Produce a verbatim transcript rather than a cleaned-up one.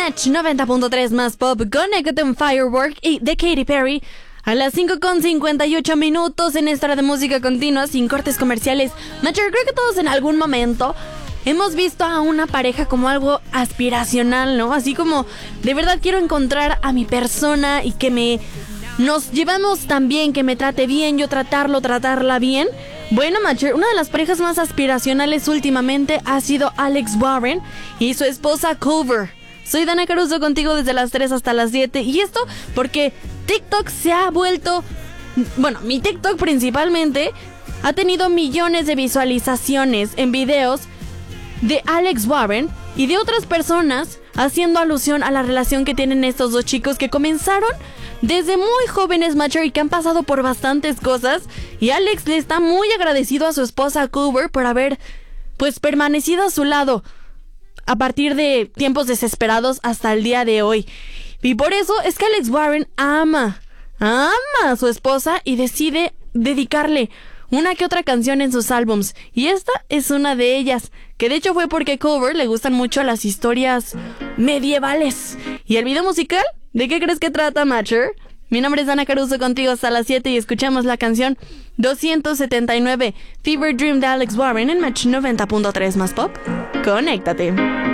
Match noventa punto tres más pop, Connected en Firework y de Katy Perry. A las cinco con cincuenta y ocho minutos en esta hora de música continua, sin cortes comerciales. Matcher, creo que todos en algún momento hemos visto a una pareja como algo aspiracional, ¿no? Así como, de verdad quiero encontrar a mi persona y que me... nos llevamos tan bien, que me trate bien, yo tratarlo, tratarla bien. Bueno, Matcher, una de las parejas más aspiracionales últimamente ha sido Alex Warren y su esposa Cover. Soy Dana Caruso contigo desde las tres hasta las siete. Y esto porque TikTok se ha vuelto... Bueno, mi TikTok principalmente ha tenido millones de visualizaciones en videos de Alex Warren y de otras personas haciendo alusión a la relación que tienen estos dos chicos que comenzaron desde muy jóvenes, Matcher, y que han pasado por bastantes cosas. Y Alex le está muy agradecido a su esposa Cover por haber, pues, permanecido a su lado a partir de tiempos desesperados hasta el día de hoy. Y por eso es que Alex Warren ama, ama a su esposa y decide dedicarle una que otra canción en sus álbums. Y esta es una de ellas, que de hecho fue porque Cover le gustan mucho las historias medievales. ¿Y el video musical? ¿De qué crees que trata, Matcher? Mi nombre es Dana Caruso contigo hasta las siete y escuchamos la canción doscientos setenta y nueve, Fever Dream de Alex Warren en Match noventa punto tres más pop. Conéctate.